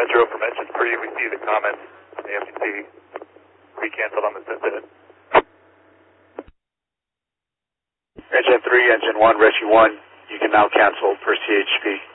Joe for mentions per we see the comments on the FCC pre-canceled on this incident. Engine 3, Engine 1, Rescue 1, you can now cancel per CHP.